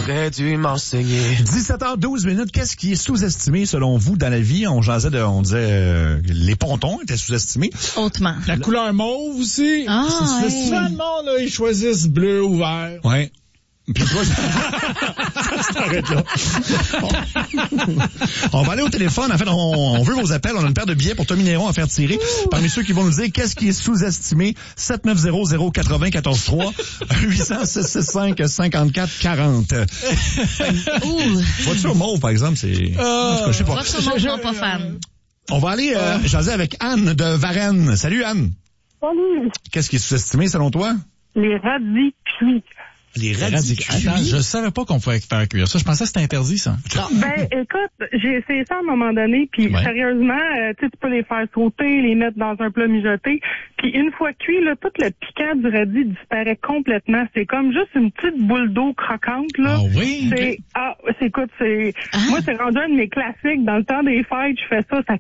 t'aurais dû m'enseigner. 17h12. Qu'est-ce qui est sous-estimé selon vous dans la vie? On disait les pontons étaient sous-estimés. Hautement. La couleur mauve aussi. Ah, c'est souvent le monde, là, ils choisissent bleu ou vert. Ouais. Puis toi, t'arrêtes là. On va aller au téléphone. En fait, on veut vos appels. On a une paire de billets pour Tommy Néron à faire tirer. Parmi ceux qui vont nous dire qu'est-ce qui est sous-estimé. 7900-943 800-665-5440. Voiture mauve, par exemple, c'est... je sais pas. Voiture mauve, non, pas fan. On va aller jaser avec Anne de Varennes. Salut, Anne. Salut. Qu'est-ce qui est sous-estimé, selon toi? Les radis cuits. Les radis cuits. Attends, je savais pas qu'on pouvait faire cuire ça. Je pensais que c'était interdit, ça. Ben, écoute, j'ai essayé ça à un moment donné, puis sérieusement, tu peux les faire sauter, les mettre dans un plat mijoté, puis une fois cuit, là, tout le piquant du radis disparaît complètement. C'est comme juste une petite boule d'eau croquante, là. Ah oui? Moi, c'est rendu un de mes classiques. Dans le temps des fêtes, je fais ça